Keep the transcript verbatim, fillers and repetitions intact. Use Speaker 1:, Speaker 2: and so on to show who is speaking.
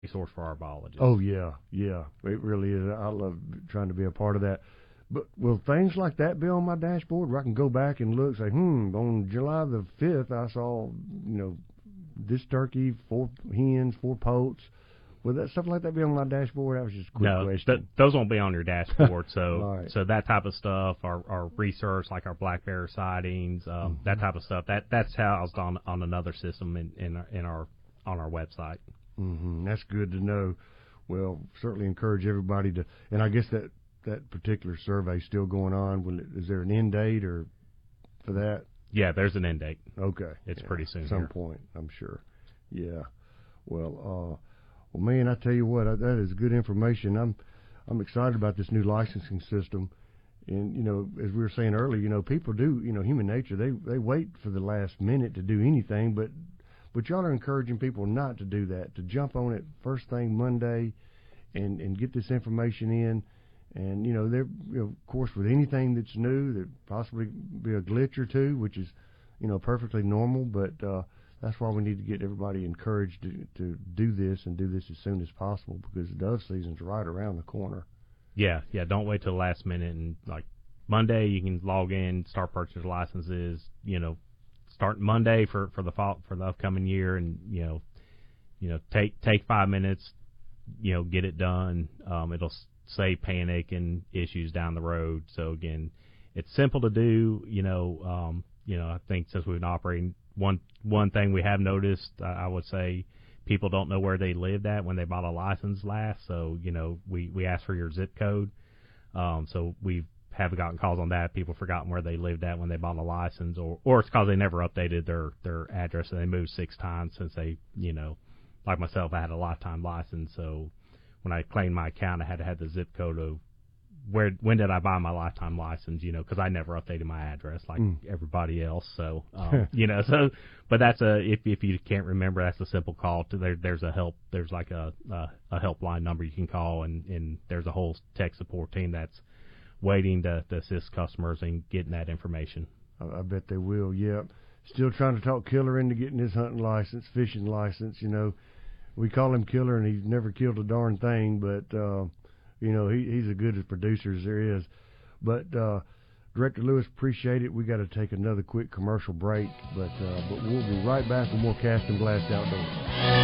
Speaker 1: resource for our biologists.
Speaker 2: Oh, yeah, yeah. It really is. I love trying to be a part of that. But will things like that be on my dashboard where I can go back and look, say, hmm, on July the fifth, I saw, you know, this turkey, four hens, four poults. Will that stuff like that be on my dashboard? That was just a quick
Speaker 1: no,
Speaker 2: question.
Speaker 1: Th- those won't be on your dashboard. So,
Speaker 2: right.
Speaker 1: so that type of stuff, our, our research, like our black bear sightings, um, mm-hmm. that type of stuff, that that's housed on on another system in in our, in our on our website.
Speaker 2: Mm-hmm. That's good to know. Well, certainly encourage everybody to, and I guess that, that particular survey is still going on. Will it, is there an end date or for that?
Speaker 1: Yeah, there's an end date.
Speaker 2: Okay.
Speaker 1: It's
Speaker 2: yeah,
Speaker 1: pretty soon.
Speaker 2: At some
Speaker 1: here.
Speaker 2: point, I'm sure. Yeah. Well, uh, well, man, I tell you what, I, that is good information. I'm, I'm excited about this new licensing system. And, you know, as we were saying earlier, you know, people do, you know, human nature, they, they wait for the last minute to do anything, but But y'all are encouraging people not to do that, to jump on it first thing Monday and, and get this information in. And, you know, there, you know, of course, with anything that's new, there possibly be a glitch or two, which is, you know, perfectly normal. But uh, that's why we need to get everybody encouraged to, to do this and do this as soon as possible, because the dove season's right around the corner.
Speaker 1: Yeah, yeah. Don't wait till the last minute. And, like, Monday you can log in, start purchasing licenses, you know, start Monday for, for the fall, for the upcoming year, and you know, you know, take take five minutes, you know, get it done. Um, it'll save panic and issues down the road. So again, it's simple to do. You know, um, you know, I think since we've been operating, one one thing we have noticed, uh, I would say, people don't know where they lived at when they bought a license last. So you know, we we ask for your zip code. Um, so we've haven't gotten calls on that. People forgotten where they lived at when they bought a license, or or it's because they never updated their their address and they moved six times since they, you know, like myself, I had a lifetime license, so when I claimed my account, I had to have the zip code of where when did I buy my lifetime license, you know, because I never updated my address like mm. everybody else. So um, you know, so but that's a if if you can't remember, that's a simple call to there. There's a help. There's like a a, a helpline number you can call, and and there's a whole tech support team that's waiting to, to assist customers in getting that information.
Speaker 2: I, I bet they will, yeah. Still trying to talk Killer into getting his hunting license, fishing license, you know. We call him Killer, and he's never killed a darn thing, but, uh, you know, he, he's as good a producer as there is. But, uh, Director Lewis, appreciate it. We got to take another quick commercial break, but, uh, but we'll be right back with more Cast and Blast Outdoors.